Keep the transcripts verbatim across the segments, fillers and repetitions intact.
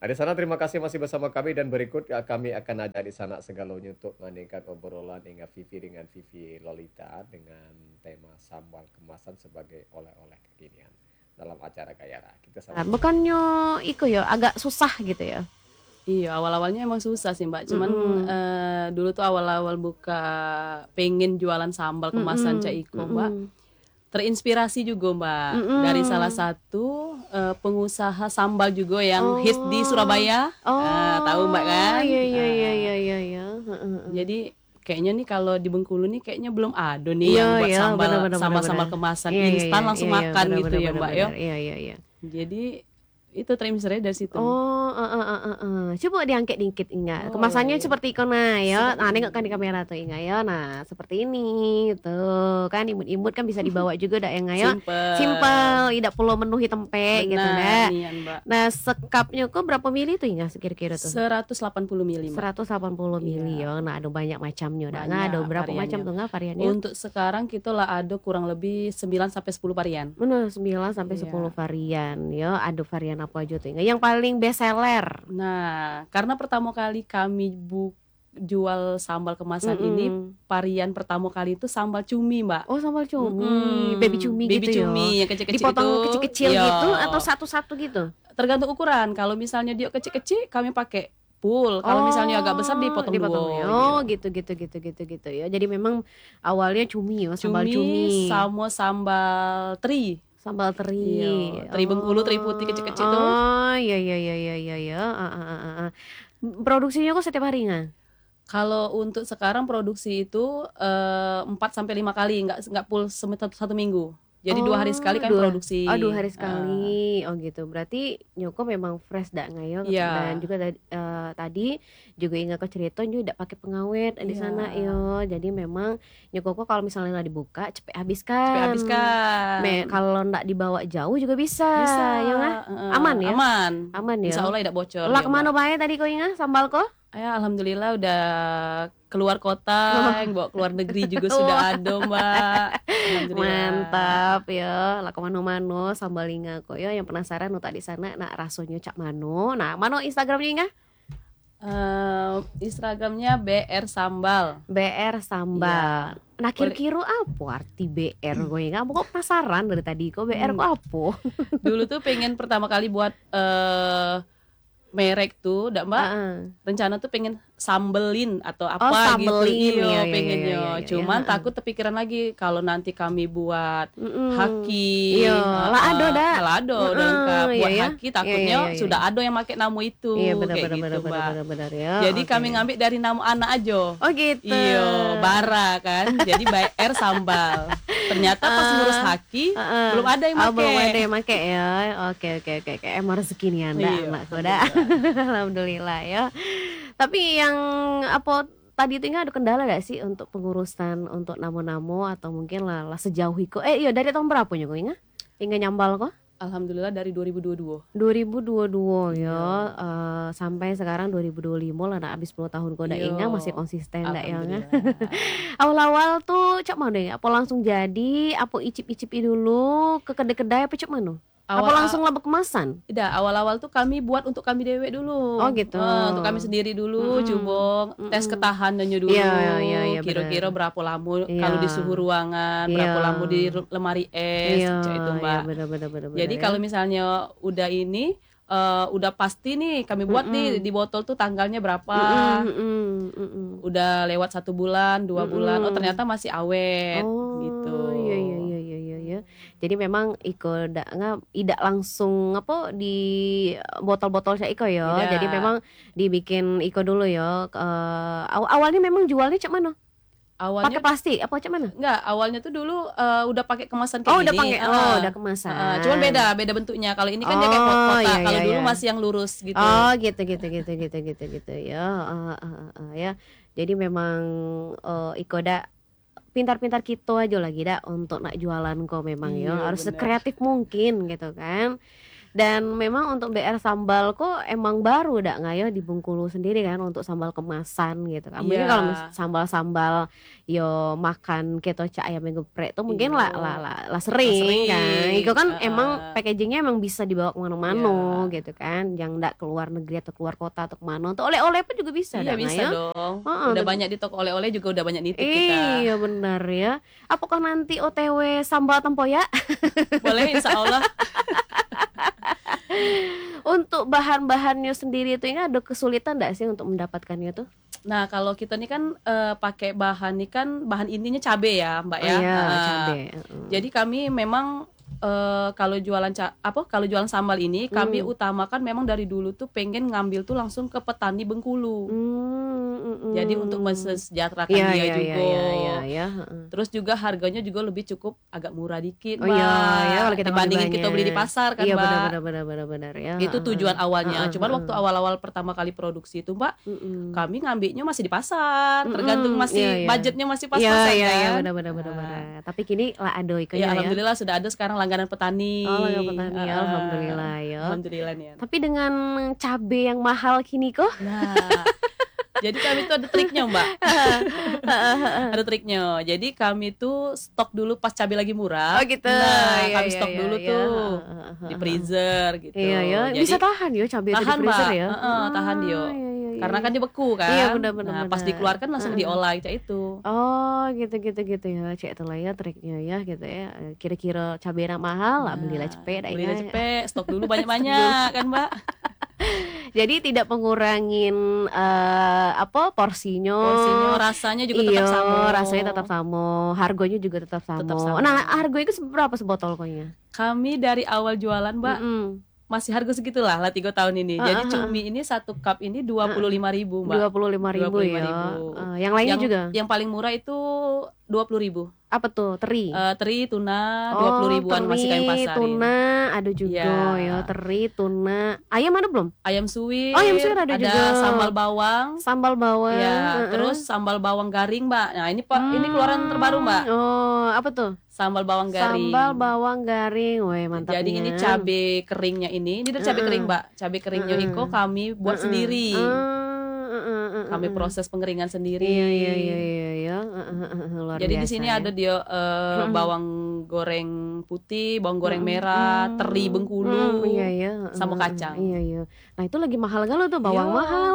Nah, di sana terima kasih masih bersama kami dan berikut ya, kami akan ajak di sana segalanya untuk meningkat obrolan dengan Vivi dengan Vivi Lolita dengan tema sambal kemasan sebagai oleh-oleh kekinian dalam acara Gayara. Kita Nah, sama-sama. bukannya iku ya agak susah gitu ya? Iya, awal-awalnya emang susah sih, Mbak. Cuman Mhm. eh, dulu tuh awal-awal buka pengen jualan sambal kemasan Cak Mhm, Iko, Mbak. mhm. Terinspirasi juga, Mbak, dari salah Mhm. satu eh, pengusaha sambal juga yang hits di Oh. Surabaya. Eh, tahu Mbak Oh, kan? iya iya iya Nah, iya iya iya, heeh heeh. jadi kayaknya nih kalau di Bengkulu nih kayaknya belum ada nih Iya yang buat iya, bener sambal bener bener bener. sambal-sambal kemasan Iya iya iya, instan langsung iya iya, makan bener gitu bener ya, bener Mbak ya. bener. Iya iya iya. Jadi itu terinspirasi dari situ. Oh, heeh heeh heeh. Coba diangkat dikit Inga. Oh, Kemasannya iya. seperti ikona ya. Nah, Seperti nengok kan di ini. kamera tuh Inga ya. Nah, seperti ini. Tuh, kan imut-imut kan bisa dibawa juga dak Inga ya. Simple. Simpel, tidak perlu menuhi tempe gitu dak. Benar, nian, Mbak. Nah, sekapnya kok berapa mili tuh Inga kira-kira tuh? seratus delapan puluh mili, Mbak. seratus delapan puluh mili Iya. ya. Nah, ada banyak macamnya dak. Nah, Banyak ada berapa variannya. macam tuh Inga variannya? Untuk sekarang kita lah ada kurang lebih sembilan sampai sepuluh varian. Benar, sembilan sampai Iya. sepuluh varian ya. Ada varian apa aja tuh Inga? Yang paling best seller. Nah, karena pertama kali kami bu jual sambal kemasan Mm-mm. ini, varian pertama kali itu sambal cumi, Mbak. Oh, sambal cumi, Mm-mm. baby cumi Baby gitu cumi ya. yang kecil-kecil Dipotong itu. kecil-kecil Iya. gitu atau satu-satu gitu? Tergantung ukuran. Kalau misalnya dia kecil-kecil, kami pakai full. Kalau misalnya agak besar dipotong, dipotong dua. ya. Oh, gitu gitu gitu gitu gitu ya. Jadi memang awalnya cumi ya, sambal cumi. sama sambal teri. Sambal teri. Iya, teri Bengkulu, teri putih kecil-kecil tuh. Oh, iya iya iya iya iya ya. Ah, ah, ah, ah. Produksinya kok setiap hari nggak? Kalau untuk sekarang produksi itu eh, empat sampai lima kali, nggak nggak full sem- satu, satu minggu. Jadi Oh, dua hari sekali kan dua- produksi. Oh, dua hari Ah, sekali. Oh gitu. Berarti Nyoko memang fresh dak ngayo. Iya. Dan juga tadi, eh, tadi juga ingat kok cerita juga tidak pakai pengawet di Iya. sana yo. Jadi memang Nyoko kok kalau misalnya nggak dibuka cepet habiskan. Cepet habiskan. Me, kalau nggak dibawa jauh juga bisa. Bisa. Ya nggak? Eh, Aman ya? Aman. Aman ya. Insya Allah tidak bocor. Lah ya, kemana Mbak. bae tadi kau ingat sambal kok? Ya, alhamdulillah udah keluar kota, yang bawa keluar negeri juga sudah ada, Mbak. Alhamdulillah. Mantap ya. Lah kemana-mana sambal inga kok ya. Yang penasaran nutak di sana. Nah rasanya cak mano. Nah mano Instagramnya inga? Eh, Instagramnya B R Sambal. B R Sambal. Nah kira-kira apa arti B R gue inga? Aku kok penasaran dari tadi kok B R Hmm. kok apa? Dulu tuh pengen pertama kali buat eh merek tuh, dak Mbak. Heeh. Rencana tuh pengen sambelin atau Oh, apa sambelin. gitu. Iya, Iya, iya, pengennya. iya, iya, iya, Cuman iya. takut terpikiran lagi kalau nanti kami buat Mm-mm. haki. Iya, lah eh, ado dah. lah ado udah Mm-mm, lengkap. iya, Buat iya. haki Iya, takutnya iya, iya, sudah ada yang pakai nama itu. Iya benar kayak benar gitu, benar Mbak. benar benar benar ya. Jadi Oke. kami ngambil dari nama anak aja. Oh gitu. Iya, Bara kan. Jadi B R Sambal. Ternyata pas Ah, ngurus haki Heeh. belum ada yang Oh, pakai. belum ada yang make ya. Oke oke oke oke. Emang rezeki nih Anda Iya, anak kuda. Alhamdulillah ya. Tapi yang apa tadi itu ingat ada kendala gak sih untuk pengurusan untuk namo-namo atau mungkin lah, lah sejauh itu eh iya dari tahun berapa nya kok ingat? Ingat nyambal kok? Alhamdulillah dari dua ribu dua puluh dua. dua ribu dua puluh dua Iya. ya. Eh, sampai sekarang dua ribu dua puluh lima lah nak habis sepuluh tahun kok dak Iya. ingat masih konsisten dak ya. Alhamdulillah. Awal-awal tuh cak mana ya? Apa langsung jadi? Apa icip-icipi dulu ke kedai-kedai apa cak mana? Apa Awal- langsung labak kemasan? Tidak, awal-awal tuh kami buat untuk kami dewe dulu. Oh, gitu. Eh, untuk kami sendiri dulu, Mm-mm. coba tes Mm-mm. ketahanannya dulu. Iya, iya, iya, iya, Kira-kira benar. berapa lama Iya. kalau di suhu ruangan, berapa Iya. lama di ru- lemari es, Iya, cak itu Mbak. iya, benar, benar, benar, Jadi benar, kalau ya. misalnya udah ini, eh, udah pasti nih kami buat Mm-mm. nih di botol tuh tanggalnya berapa. Mm-mm, mm-mm, mm-mm. Udah lewat satu bulan, dua Mm-mm. bulan, oh ternyata masih awet, Oh, gitu. iya, iya, iya, iya, iya, iya. Jadi memang iko dak nga tidak langsung apa di botol-botol saya iko ya. Tidak. Jadi memang dibikin iko dulu ya. Eh, aw- awalnya memang jualnya cak mana? Awalnya Pakai plastik apa cak mana? enggak, awalnya tuh dulu eh, udah pakai kemasan kayak Oh, gini. udah pakai. Oh, Ah. udah kemasan. Ah, cuman beda, beda bentuknya. Kalau ini kan dia kayak Oh, kotak. iya, Kalau iya, dulu iya. masih yang lurus gitu. Oh gitu gitu gitu gitu gitu gitu ya. Ah, ah, ah, ah, ya. Jadi memang eh, iko dak pintar-pintar gitu aja lagi dak untuk nak jualan kok memang Iya, ya harus benar. sekreatif mungkin gitu kan. Dan memang untuk B R sambal kok emang baru dak ngayo di Bengkulu sendiri kan untuk sambal kemasan gitu kan. Mungkin kalau mis- Iya, sambal-sambal yo makan keto cak ayam geprek tuh mungkin lah lah iyo, lah, lah lah sering kan. sering, Itu kan emang heeh, packagingnya emang bisa dibawa kemana-mana iya. gitu kan. Yang ndak keluar negeri atau keluar kota atau kemana. Untuk oleh-oleh pun juga bisa Iya dak bisa ngayo. dong. Heeh, Udah untuk banyak di toko oleh-oleh juga udah banyak nitip kita. iya benar ya. Apakah nanti O T W sambal tempoyak? Boleh insya Allah. Untuk bahan-bahannya sendiri itu ini ada kesulitan enggak sih untuk mendapatkannya tuh? Nah kalau kita nih kan eh, pakai bahan nih kan bahan intinya cabe ya Mbak Oh ya. iya, Heeh. cabe. Heeh. Jadi kami memang eh, kalau jualan ca- apa kalau jualan sambal ini kami Hmm. utamakan memang dari dulu tuh pengen ngambil tuh langsung ke petani Bengkulu. Hmm, Jadi untuk mm-mm. mensejahterakan Iya, dia iya, iya, juga. iya, iya, iya, heeh. Terus juga harganya juga lebih cukup agak murah dikit Oh iya, ya Mbak. kalau kita masih Dibandingin kita beli di banyak. pasar kan Iya benar Mbak. benar benar benar benar ya. Itu Heeh, tujuan awalnya. heeh, Cuman heeh. waktu awal-awal pertama kali produksi itu Mbak, Mm-mm. kami ngambilnya masih di pasar. Tergantung Mm-mm, masih iya, iya. budgetnya masih Iya pas-pasan iya iya kan. benar benar benar Nah, benar. Tapi kini lah ada ya ikannya ya. alhamdulillah sudah ada sekarang langganan petani. Oh, langganan petani, Heeh. alhamdulillah ya. Alhamdulillah nih. Tapi dengan cabe yang mahal kini kok. Nah, jadi kami tuh ada triknya Mbak. Ada triknya. Jadi kami tuh stok dulu pas cabai lagi murah. Oh gitu. Nah, Iya, kami iya, stok iya, dulu iya. tuh Heeh, heeh, di heeh. freezer gitu. Iya ya, Jadi bisa tahan ya cabai itu di tahan freezer Mbak. ya. Heeh, tahan dia. Oh, iya, iya, iya, Karena iya. kan dia beku kan. Iya, benar, benar, Nah, pas benar. dikeluarkan langsung Heeh. diolah kayak itu. Oh gitu gitu gitu ya, cek itulah ya triknya ya gitu ya. Kira-kira cabai yang mahal lah belilah Nah, cepet dah belilah ya. cepet, stok dulu banyak-banyak kan Mbak. Jadi tidak mengurangin eh, apa porsinya. Porsinya rasanya juga tetap Iya, sama. rasanya tetap sama, harganya juga tetap sama. Tetap sama. Nah, harganya itu berapa sebotol koknya? Kami dari awal jualan Mbak Mm-mm. masih harga segitulah lah tiga tahun ini. Ah, Jadi ah, ah. cumi ini satu cup ini dua puluh lima ribu Mbak. dua puluh lima ribu ya. ribu. Eh, yang lainnya Yang juga. yang paling murah itu dua puluh ribu. Apa tuh? Teri. Eh, teri, tuna, dua puluh ribuan masih kami teri, pasarin. tuna ada juga Iya. ya, teri, tuna. Ayam ada belum? Ayam suwir, Oh, ayam suwir ada juga. sambal bawang. Sambal bawang. Ya, heeh. terus sambal bawang garing, Mbak. Nah, ini Pak, ini Hmm. keluaran terbaru, Mbak. Oh, apa tuh? Sambal bawang garing. Sambal bawang garing. Weh, mantapnya. Jadi ini cabe keringnya ini, ini dari cabe Heeh. kering, Mbak. Cabe keringnya Heeh. Iko kami buat Heeh. sendiri. Ah, heeh, heeh, Kami heeh. proses pengeringan sendiri. Iya iya iya iya iya. Heeh, heeh, heeh. Luar Jadi di biasa sini ya. ada dia eh, Mm-mm. bawang goreng putih, bawang goreng Mm-mm. merah, Mm. teri Bengkulu, Mm, iya iya. heeh, sama heeh, kacang. Iya iya. Nah, itu lagi mahal galau tuh bawang Iya. mahal.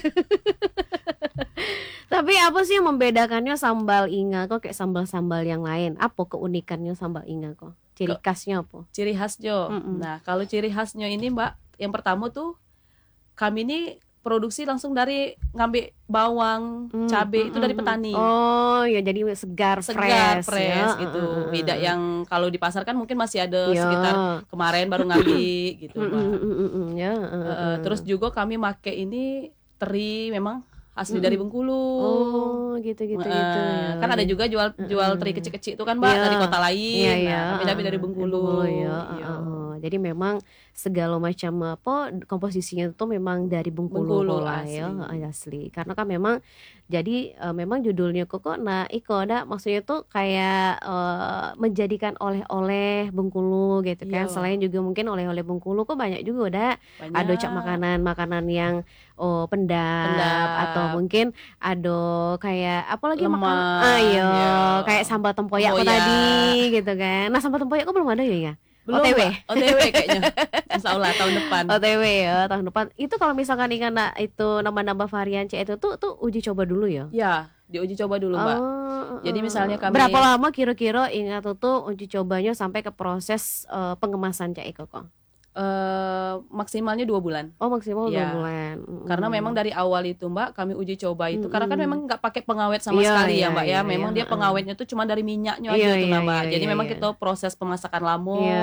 Tapi apa sih yang membedakannya sambal Inga kok kayak sambal-sambal yang lain? Apa keunikannya sambal Inga kok? Ciri Ke- khasnya apa? Ciri khas Jo. Mm-mm. Nah, kalau ciri khasnya ini Mbak, yang pertama tuh kami ini produksi langsung dari ngambil bawang, Hmm, cabai hmm, itu dari hmm, petani. Oh, ya jadi segar, Segar, fresh, fresh ya. gitu. Heeh, heeh, Beda heeh. yang kalau di pasar kan mungkin masih ada Ya. sekitar kemarin baru ngambil gitu, Mm, Mbak. mm, mm, mm, mm, ya. heeh, Eh, heeh. terus juga kami make ini teri memang asli Mm-mm. dari Bengkulu. Oh, gitu gitu Eh, gitu ya. kan ada juga jual jual teri kecil-kecil itu kan Mbak Iya. dari kota lain. Iya, iya. Nah, kami tapi dari heeh, Bengkulu. ya. Iya. heeh, heeh. Jadi memang segala macam apa komposisinya itu memang dari Bengkulu, Bengkulu, pola asli. ya, heeh, asli. Karena kan memang jadi eh, memang judulnya kok nah iko ada maksudnya tuh kayak eh, menjadikan oleh-oleh Bengkulu gitu kan. Iya. Selain juga mungkin oleh-oleh Bengkulu kok banyak juga udah Banyak. ada cak makanan-makanan yang oh pendap, Pendap. atau mungkin ada kayak apa lagi Lemang, makanan ah iya ya. kayak sambal tempoyak kok Tempoyak. tadi gitu kan. Nah, sambal tempoyak kok belum ada ya ya? Belum, O T W? Mbak. O T W kayaknya. Insya Allah tahun depan. O T W ya tahun depan. Itu kalau misalkan ikan na- itu nambah-nambah varian C itu tuh tuh uji coba dulu ya. Ya, diuji coba dulu, Mbak. Oh, Jadi eh, misalnya eh. kami- berapa lama kira-kira ingat tuh uji cobanya sampai ke proses eh, pengemasan Cak Iko kok? Eh, maksimalnya dua bulan. Oh, maksimal dua Ya. bulan. Mm. Karena memang dari awal itu Mbak kami uji coba itu Mm-mm. karena kan memang nggak pakai pengawet sama Iya, sekali iya, ya Mbak iya, ya. Memang iya, dia heeh. pengawetnya tuh cuma dari minyaknya Iya, aja tuh iya, nah, Mbak. iya, Jadi iya, memang iya. kita proses pemasakan lamo. Iya.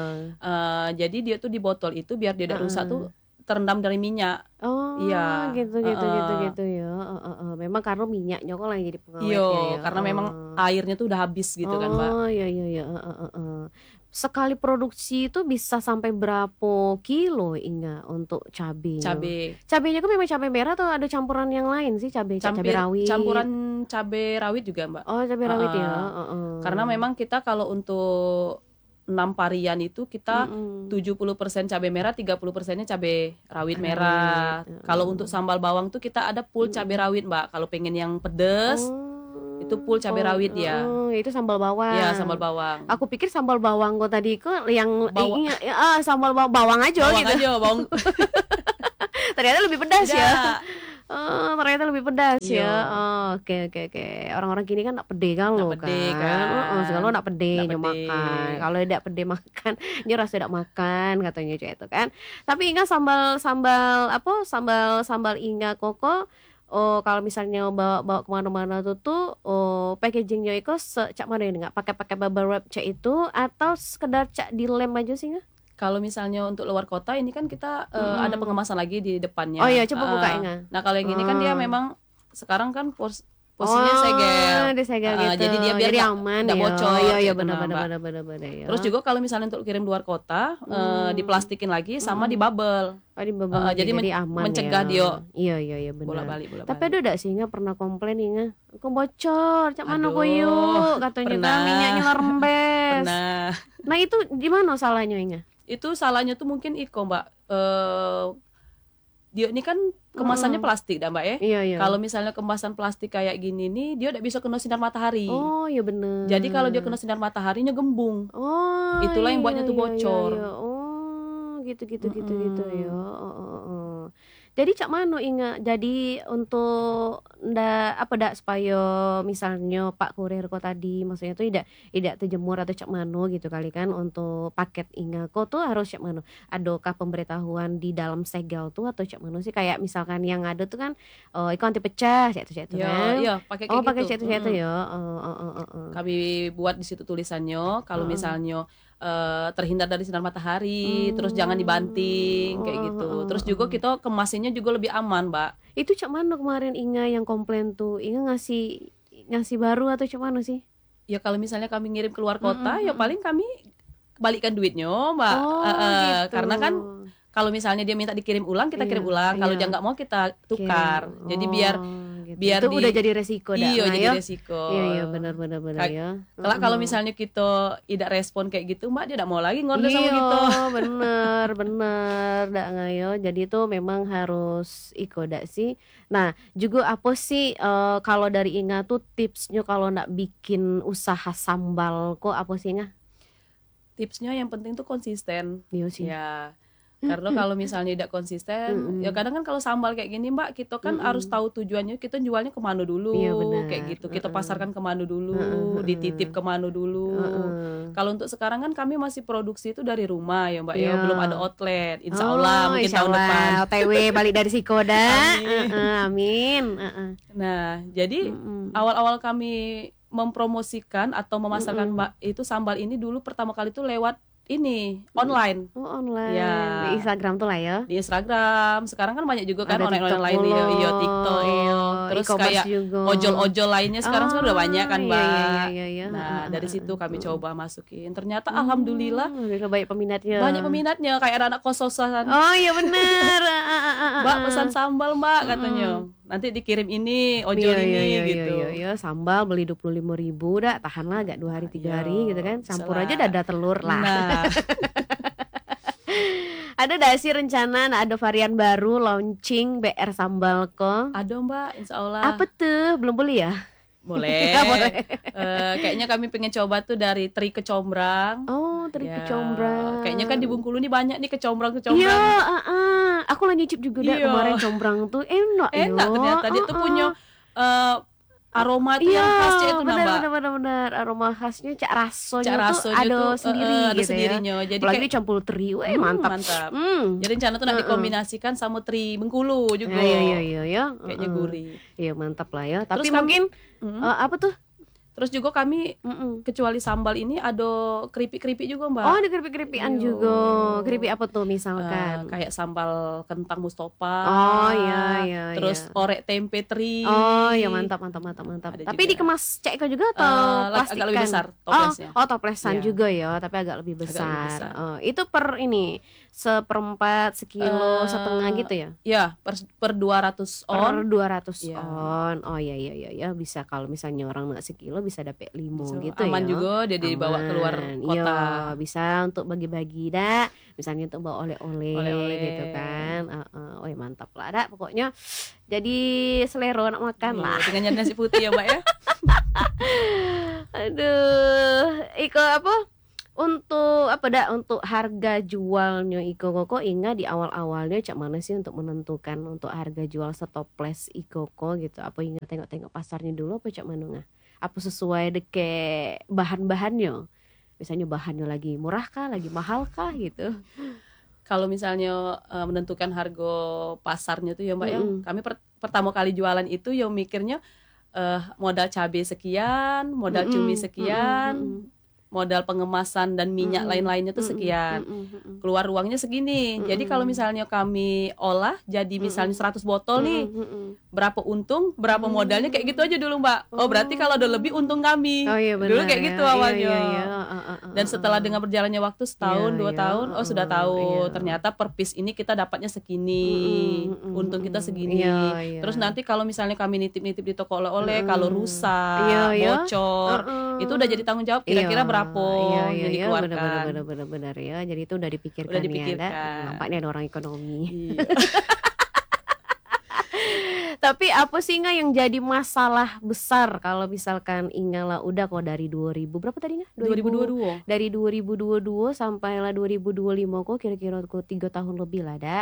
Eh, jadi dia tuh di botol itu biar dia tidak rusak Heeh. tuh terendam dari minyak. Oh, Iya, gitu gitu heeh. gitu gitu ya. Heeh, heeh. Memang karena minyaknya kok lagi jadi pengawetnya Iya, ya. karena memang Oh. airnya tuh udah habis gitu kan Mbak. Oh, iya iya iya. Heeh, heeh, heeh. Sekali produksi itu bisa sampai berapa kilo Inga untuk cabenya? Cabe, Cabenya kan memang cabai merah atau ada campuran yang lain sih cabai cabai campir, rawit? campuran cabe rawit juga Mbak. Oh, cabai rawit ya. Heeh. Heeh. Karena memang kita kalau untuk enam varian itu kita Mm-mm. tujuh puluh persen cabai merah, tiga puluh persennya cabai rawit Rawit, merah. heeh. Kalau untuk sambal bawang tuh kita ada full cabai rawit, Mbak. Kalau pengen yang pedes, Oh, itu full cabai oh, rawit ya. oh, itu sambal bawang. Ya, sambal bawang. Aku pikir sambal bawang kok tadi kok yang Bawang. eh, iya, ah, sambal baw- bawang aja Bawang gitu. aja, bawang. Ternyata lebih pedas ya. Tidak. Oh, ternyata lebih pedas Iya. ya. Oh, oke oke oke. Orang-orang kini kan nak pede kan Nak lo pede kan. kan. Heeh, segala nak pede Nak nyo pede. makan. Kalau tidak pede makan, dia rasa tidak makan katanya cak itu kan. Tapi ingat sambal sambal apa? Sambal sambal ingat koko. Oh, kalau misalnya bawa bawa kemana-mana tuh tuh, oh packagingnya itu se- cak mana ini nggak pakai-pakai bubble wrap cak itu atau sekedar cak dilem aja sih nggak? Kalau misalnya untuk luar kota ini kan kita eh, Mm-mm. ada pengemasan lagi di depannya. Oh iya, coba Ah, buka ingat. Nah, kalau yang ini kan dia Oh. memang sekarang kan pos posisinya Oh, segel. disegel Ah, gitu. jadi dia biar Jadi nggak- aman nggak ya. bocor, Iya iya gitu, benar nah, benar Mbak. benar benar benar ya. Terus juga kalau misalnya untuk kirim luar kota, eh, Hmm. diplastikin lagi sama Hmm. di bubble, Oh, di bawah Eh, lagi, jadi men- aman mencegah ya. dia Iya iya iya benar. bolak-balik bolak-balik. Tapi ada enggak sih nggak pernah komplain ingat? Kok bocor, cak mana Aduh, kok yuk katanya pernah. kan minyaknya lembes. Nah, Nah itu gimana salahnya ingat? itu salahnya tuh mungkin Iko, Mbak. Eh dia ini kan kemasannya Mm-mm. plastik dah, Mbak ya. Iya iya. Kalau misalnya kemasan plastik kayak gini nih, dia udah bisa kena sinar matahari. Oh iya benar. Jadi kalau dia kena sinar mataharinya gembung. Oh itulah yang buatnya iya, tuh iya, bocor. iya, iya. Oh gitu gitu gitu gitu Mm-mm. ya. Oh, oh, oh. Jadi cak mano ingat. Jadi untuk ndak apa dak supaya misalnya Pak Kurir kok tadi maksudnya tuh tidak tidak terjemur atau cak mano gitu kali kan untuk paket ingat kok tuh harus cak mano. Adakah pemberitahuan di dalam segel tuh atau cak mano sih kayak misalkan yang ada tuh kan oh itu anti pecah cak itu cak itu Ya, kan. iya, pakai Oh kayak pakai gitu. cak itu cak itu Mm-mm. ya. Oh, oh, oh, oh, oh. Kami buat di situ tulisannya kalau Heeh. misalnya eh, terhindar dari sinar matahari, terus Hmm. jangan dibanting kayak Oh, gitu. oh, oh, Terus oh, juga oh. kita kemasinnya juga lebih aman, Mbak. Itu cak mana kemarin Inga yang komplain tuh? Inga ngasih ngasih baru atau cak mana sih? Ya kalau misalnya kami ngirim keluar kota, Mm-mm, ya mm-mm. paling kami balikkan duitnya, Mbak. Oh Eh, eh, gitu. Karena kan kalau misalnya dia minta dikirim ulang, kita kirim Iya, ulang. Kalau iya. dia nggak mau, kita tukar. Kirim. Jadi biar Oh, gitu. biar itu di- udah jadi resiko dah. iya Nah, jadi ya. resiko. Iya iya benar benar benar Kak- ya. Kalau kalau Mm-mm. misalnya kita tidak respon kayak gitu, Mbak, dia tidak mau lagi ngorder sama Iya, kita. bener bener dak ngayo. Jadi itu memang harus iko dak sih. Nah juga apa sih eh, kalau dari Inga tuh tipsnya kalau nak bikin usaha sambal kok apa sih Inga? Tipsnya yang penting tuh konsisten. Iya sih. Ya, karena kalau misalnya tidak konsisten, Mm-mm. ya kadang kan kalau sambal kayak gini, Mbak, kita kan Mm-mm. harus tahu tujuannya. Kita jualnya kemana dulu, Iya, benar. kayak gitu. Kita Mm-mm. pasarkan kemana dulu, Mm-mm. dititip kemana dulu. Heeh. Kalau untuk sekarang kan kami masih produksi itu dari rumah ya, Mbak, ya. Iya. Belum ada outlet. Insya Oh, Allah mungkin insya tahun Allah. depan. O T W balik dari Sikoda. Amin. Heeh, amin. Heeh. Nah, jadi Mm-mm. awal-awal kami mempromosikan atau memasarkan Mm-mm. Mbak itu sambal ini dulu pertama kali itu lewat ini online Oh online Ya. di Instagram tuh lah ya. di Instagram. Sekarang kan banyak juga kan Ada online TikTok online iya, pula, iya TikTok. iya, Terus e-commerce kayak juga. ojol-ojol lainnya sekarang kan udah Ah, banyak kan, iya, Mbak. iya, iya, iya. Nah, Heeh, dari heeh, situ kami heeh. coba masukin. Ternyata Hmm, alhamdulillah alhamdulillah banyak peminatnya. banyak peminatnya, kayak anak-anak kos-kosan. Oh iya benar. Ah, ah, ah, ah, Mbak ah. pesan sambal, Mbak, katanya. Nanti dikirim ini, ojol Iya, ini iya, iya, gitu. Iya, iya, sambal beli dua puluh lima ribu dah, tahanlah agak dua hari tiga hari Ayo, gitu kan. Campur salah. aja dada telur lah. Nah, Ada dah sih rencana nah, ada varian baru launching B R sambal kok. ada, Mbak, insya Allah. Apa tuh? Belum beli ya? Boleh. Boleh. Eh, kayaknya kami pengen coba tuh dari teri kecombrang. Oh, teri Ya, kecombrang. Kayaknya kan di Bengkulu nih banyak nih kecombrang-kecombrang. Iya, ah, ah. Aku lah nyicip juga dah Iya. kemarin combrang tuh enak Enak yo. ternyata dia tuh Ah, punya ah. eh, aroma tuh Iya, yang khasnya itu benar, nambah. benar, benar, benar. Aroma khasnya cak rasonya Cak tuh rasonya ada tuh, eh, sendiri eh, ada gitu ya. sendirinya. Jadi Apalagi kayak dicampur teri, weh hmm, mantap. mantap. Hmm. Jadi rencana tuh nak Heeh. dikombinasikan sama teri Bengkulu juga. Iya, iya, iya, iya. Kayaknya Heeh. gurih. Iya, mantap lah ya. Tapi Terus kami- mungkin Mm. eh, apa tuh? Terus juga kami Mm-mm. kecuali sambal ini ada keripik-keripik juga, Mbak. Oh, ada keripik-keripikan Iya. juga. Keripik apa tuh Eh, misalkan? kayak sambal kentang Mustofa. Oh, iya, iya, Terus iya. orek tempe teri. Oh ya mantap mantap mantap mantap. Ada Tapi juga. dikemas cek juga atau Eh, plastikan? agak lebih besar toplesnya. Oh, oh toplesan Iya. juga ya, tapi agak lebih Agak lebih besar. besar. Oh, itu per ini seperempat, sekilo, Eh, setengah gitu ya? Ya, per, per dua ratus Per on dua ratus ya on. Oh ya ya ya ya bisa kalau misalnya orang nggak sekilo bisa dapet limo bisa gitu aman ya. juga dia dibawa keluar Aman. Iya, kota bisa untuk bagi-bagi dak. Misalnya untuk bawa oleh-oleh gitu oleh-oleh. kan. Heeh. Oh ya mantap lah dak. Pokoknya jadi selera nak makan Iya, lah. dengan nasi putih ya Mbak ya. Aduh, iko apa? Untuk apa dak? Untuk harga jualnya iko koko ingat di awal-awalnya cak mana sih untuk menentukan untuk harga jual setoples iko koko gitu? Apa ingat tengok-tengok pasarnya dulu apa cak mana ngah? Apa sesuai deke bahan-bahannya? Misalnya bahannya lagi murah kah, lagi mahal kah gitu? Kalau misalnya eh, menentukan harga pasarnya tuh ya Mbak ya, Mm-mm. kami per- pertama kali jualan itu ya mikirnya eh, modal cabai sekian, modal cumi Mm-mm, sekian, mm-mm, modal pengemasan dan minyak mm-mm, lain-lainnya tuh mm-mm, sekian. mm-mm, mm-mm, Keluar uangnya segini. Jadi kalau mm-mm, misalnya kami olah jadi misalnya mm-mm, seratus botol nih, mm-mm, mm-mm. berapa untung, berapa modalnya kayak gitu aja dulu Mbak. Oh, berarti kalau ada lebih untung kami. Oh iya Dulu benar kayak ya. gitu Iya awalnya. iya iya. Ah, ah, ah, Dan ah, setelah ah. dengan berjalannya waktu setahun, Iya dua iya. tahun, oh sudah Ah, tahu iya. ternyata per piece ini kita dapatnya segini, Mm-mm, mm-mm, untung kita mm-mm. segini. Iya iya. Terus nanti kalau misalnya kami nitip-nitip di toko oleh-oleh, Mm-mm. kalau Iya rusak, iya. bocor, Uh-uh. itu udah jadi tanggung jawab kira-kira Iya, berapa iya iya yang iya benar benar dikeluarkan. benar benar benar ya. Jadi itu udah dipikirkan Udah ya, Dak. dipikirkan. Nampaknya ada orang ekonomi. Iya. Tapi apa sih nggak yang jadi masalah besar kalau misalkan Inga lah udah kok dari dua ribu berapa tadi nggak? dua ribu dua puluh dua. Dari dua ribu dua puluh dua sampai lah dua ribu dua puluh lima kok kira-kira kok tiga tahun lebih lah dak.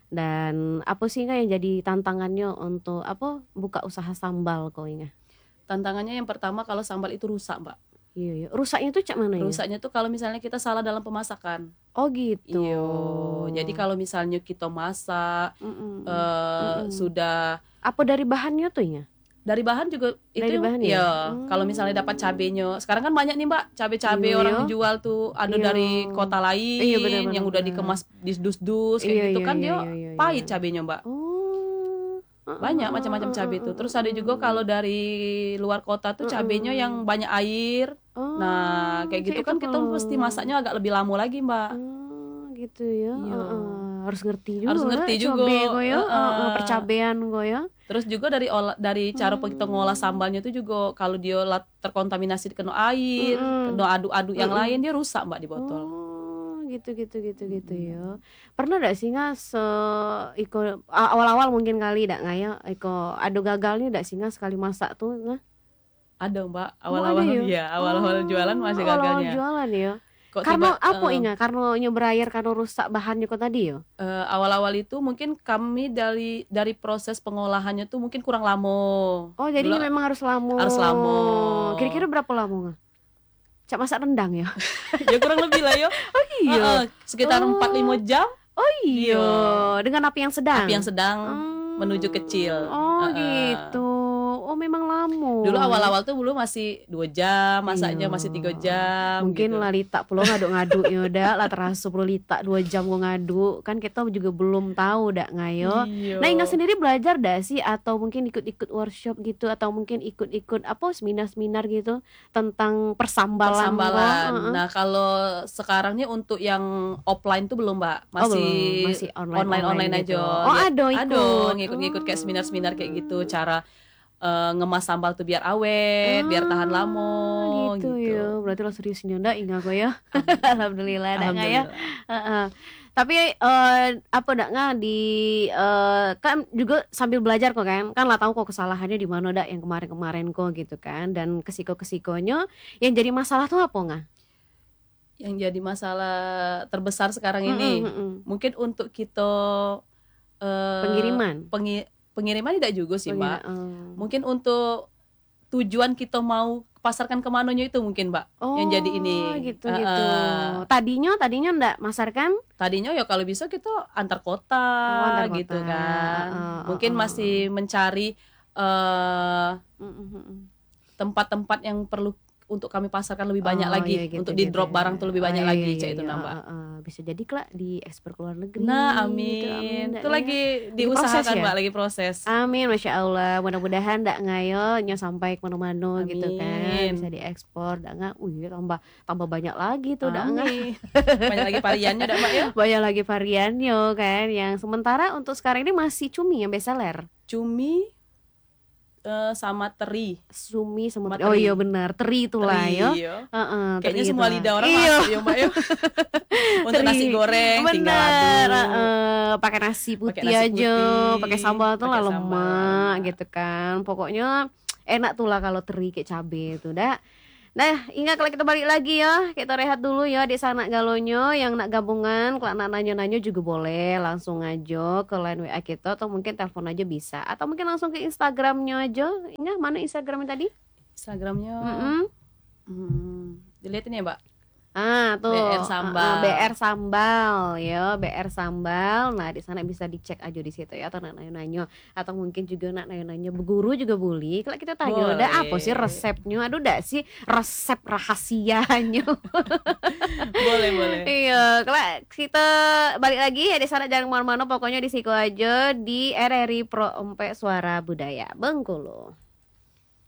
Dan apa sih nggak yang jadi tantangannya untuk apa buka usaha sambal kok Inga? Tantangannya yang pertama kalau sambal itu rusak, Mbak. Iya iya. Rusaknya tuh cak mana ya? Rusaknya tuh kalau misalnya kita salah dalam pemasakan. Oh gitu. Iya. Jadi kalau misalnya kita masak Mm-mm. eh Mm-mm. sudah Apa dari bahannya tuh ya? dari bahan juga itu Dari bahan ya? ya. Hmm. Kalau misalnya dapat cabenya, sekarang kan banyak nih Mbak, cabe-cabe Iya, orang iya. menjual tuh ada Iya. dari kota lain Iya, benar, yang benar, udah benar. dikemas dus-dus kayak Iya, gitu iya, kan iya, dia iya, iya, pahit iya. cabenya Mbak. Oh. Banyak macam-macam cabe itu. Terus ada juga kalau dari luar kota tuh cabenya yang banyak air. Oh, Nah, kayak gitu itu kan kita kalau- mesti masaknya agak lebih lama lagi, Mbak. Oh, gitu ya. Iya. Heeh. Harus ngerti juga. Harus ngerti ya, juga. cabe kok ya. Heeh. Heeh, percabean kok ya. Terus juga dari olah, dari cara Hmm. kita ngolah sambalnya itu juga kalau dia la- terkontaminasi kena air, Mm-mm. kena aduk-aduk yang Mm-mm. lain dia rusak Mbak di botol. Oh, gitu gitu gitu gitu Mm. ya. Pernah gak sih nggak se iko a- awal-awal mungkin kali dak nggak ya iko ada gagalnya dak sih nggak sekali masak tuh nggak? Ada Mbak, Oh, awal-awal ada ya? ya, awal-awal Oh, jualan masih awal-awal gagalnya. jualan ya. Kok Karena tiba- apa eh, ingat? Karena nyebrayar karena rusak bahannya kok tadi ya? eh, awal-awal itu mungkin kami dari dari proses pengolahannya tuh mungkin kurang lama. Oh, jadi Dulu memang harus lama. harus lama. Kira-kira berapa lama nggak? Cak masak rendang ya? ya kurang lebih lah yo. Iya. Heeh, sekitar Oh. empat sampai lima jam Oh iya. Iya. Dengan api yang sedang. api yang sedang Hmm. menuju kecil. Oh Heeh. gitu. Oh memang lama. Dulu awal-awal tuh dulu masih dua jam, masaknya Iya. masih tiga jam. Mungkin gitu. lah Lita pulau ngaduk-ngaduk ya udah lah terasa perlu Lita dua jam gue ngaduk kan kita juga belum tahu dak ngayo. Iya. Nah Inga sendiri belajar dah sih atau mungkin ikut-ikut workshop gitu atau mungkin ikut-ikut apa seminar-seminar gitu tentang persambalan. Persambalan. kok. Heeh. Nah kalau sekarang nih untuk yang offline tuh belum Mbak, Oh, masih belum. Masih online online online gitu. aja. Oh Ya, ada ikut. Ada ngikut-ngikut kayak seminar-seminar kayak gitu, cara eh, ngemas sambal tuh biar awet, biar tahan lama Ah, gitu, gitu. ya. Berarti lo serius nyoda Inga kok ya. Alhamdulillah dak nggak ya. Alhamdulillah. Heeh. Tapi eh, apa dak nggak di eh, kan juga sambil belajar kok kan kan lah tahu kok kesalahannya di mana dak yang kemarin-kemarin kok gitu kan dan kesiko-kesikonya yang jadi masalah tuh apa nggak? Yang jadi masalah terbesar sekarang ini Mm-mm, mm-mm. mungkin untuk kita eh, Pengiriman. pengi- pengiriman tidak juga sih Mbak. Pengira- oh. Mungkin untuk tujuan kita mau pasarkan ke mananya itu mungkin Mbak Oh, yang jadi ini. gitu Eh, gitu. eh. Tadinya tadinya ndak masarkan? Tadinya ya kalau bisa kita antar kota, Oh, antar kota. gitu kan. Eh, eh, Mungkin eh, masih mencari eh, Mm-mm, mm-mm. tempat-tempat yang perlu untuk kami pasarkan lebih banyak Oh, lagi, iya gitu, untuk di gitu drop ya. barang tuh lebih Oh, banyak iya, lagi, iya, cak itu iya, nah Mbak. heeh, heeh. Bisa jadi kelak diekspor ke luar negeri Nah, gitu, amin. amin Itu dak ya. lagi Lagi diusahakan proses ya? Mbak, lagi proses. Amin, Masya Allah. Mudah-mudahan ndak ngayo nyo sampai ke mana-mana gitu kan, bisa Amin. diekspor dak nga. Wih, tambah tambah banyak lagi tuh dak nga. Amin. Banyak lagi variannya dak Mbak ya. Banyak lagi variannya kan. Yang sementara untuk sekarang ini masih cumi yang bestseller. Cumi eh, sama teri. Sumi sama Sama teri. Oh teri. iya benar, teri itulah Teri, ya. ya. Heeh, Kayaknya teri semua itulah. lidah orang Iya. masuk ya Mbak ya. Untuk Teri. nasi goreng tinggal Bener, aduk. heeh, pakai nasi Pakai putih nasi aja, putih, pakai sambal tuh lah pakai sambal lemak lemak. gitu kan. Pokoknya enak tuh lah kalau teri kayak cabe itu dah. Nah, ingat kalau kita balik lagi ya, kita rehat dulu ya di sana galonyo yang nak gabungan, kalau nak nanya-nanya juga boleh langsung aja ke line W A kita atau mungkin telepon aja bisa atau mungkin langsung ke Instagramnya aja. Ingat mana Instagramnya tadi? Instagramnya. Mm-mm. Hmm, dilihatin ya Mbak. Ah tuh B R uh, uh, Sambal. B R Sambal ya, B R Sambal. Nah di sana bisa dicek aja di situ ya, atau nak nanya-nanya atau mungkin juga nak nanya-nanya berguru juga boleh. Kalau kita tanya, ada apa sih Boleh. resepnya? Aduh, dak sih resep rahasianya. Boleh, boleh. Iya, kalau kita balik lagi ya di sana jangan kemana-mana, pokoknya di situ aja di R R I Pro Empe Suara Budaya Bengkulu.